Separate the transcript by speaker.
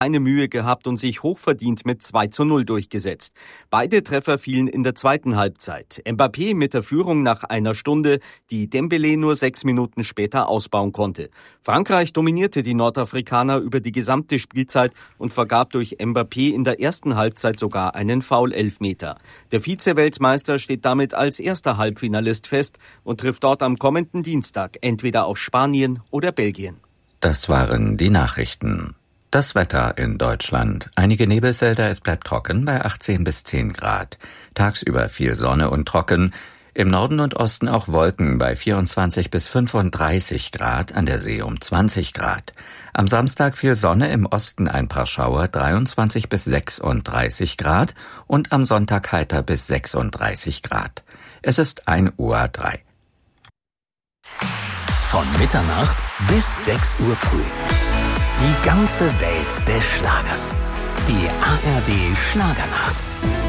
Speaker 1: keine Mühe gehabt und sich hochverdient mit 2:0 durchgesetzt. Beide Treffer fielen in der zweiten Halbzeit. Mbappé mit der Führung nach einer Stunde, die Dembélé nur 6 Minuten später ausbauen konnte. Frankreich dominierte die Nordafrikaner über die gesamte Spielzeit und vergab durch Mbappé in der ersten Halbzeit sogar einen Foul-Elfmeter. Der Vize-Weltmeister steht damit als erster Halbfinalist fest und trifft dort am kommenden Dienstag entweder auf Spanien oder Belgien.
Speaker 2: Das waren die Nachrichten. Das Wetter in Deutschland. Einige Nebelfelder, es bleibt trocken bei 18 bis 10 Grad. Tagsüber viel Sonne und trocken. Im Norden und Osten auch Wolken bei 24 bis 35 Grad, an der See um 20 Grad. Am Samstag viel Sonne, im Osten ein paar Schauer, 23 bis 36 Grad und am Sonntag heiter bis 36 Grad. Es ist 1:03 Uhr.
Speaker 3: Von Mitternacht bis 6 Uhr früh. Die ganze Welt des Schlagers. Die ARD Schlagernacht.